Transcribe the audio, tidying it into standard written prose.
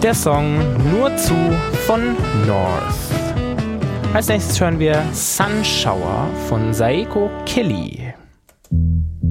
Der Song Nur zu von North. Als nächstes hören wir Sunshower von Saeko Kelly.